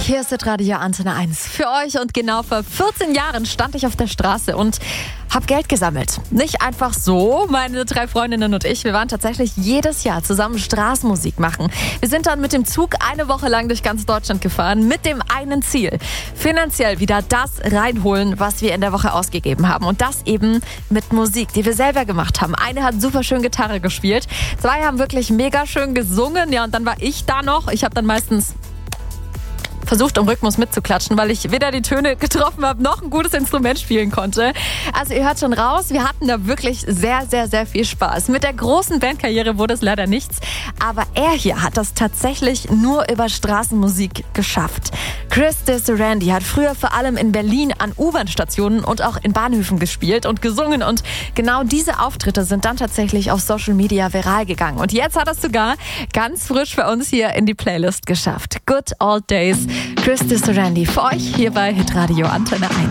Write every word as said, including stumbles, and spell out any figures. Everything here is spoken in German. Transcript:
Hier ist das Radio Antenne eins für euch und genau vor vierzehn Jahren stand ich auf der Straße und habe Geld gesammelt. Nicht einfach so, meine drei Freundinnen und ich, wir waren tatsächlich jedes Jahr zusammen Straßenmusik machen. Wir sind dann mit dem Zug eine Woche lang durch ganz Deutschland gefahren mit dem einen Ziel, finanziell wieder das reinholen, was wir in der Woche ausgegeben haben. Und das eben mit Musik, die wir selber gemacht haben. Eine hat super schön Gitarre gespielt, zwei haben wirklich mega schön gesungen, ja, und dann war ich da noch. Ich habe dann meistens versucht, im Rhythmus mitzuklatschen, weil ich weder die Töne getroffen habe, noch ein gutes Instrument spielen konnte. Also ihr hört schon raus, wir hatten da wirklich sehr, sehr, sehr viel Spaß. Mit der großen Bandkarriere wurde es leider nichts, aber er hier hat das tatsächlich nur über Straßenmusik geschafft. Chris DeSorandi hat früher vor allem in Berlin an U-Bahn-Stationen und auch in Bahnhöfen gespielt und gesungen und genau diese Auftritte sind dann tatsächlich auf Social Media viral gegangen. Und jetzt hat er es sogar ganz frisch bei uns hier in die Playlist geschafft. Good Old Days. Chris DeSorandi für euch hier bei Hitradio Antenne eins.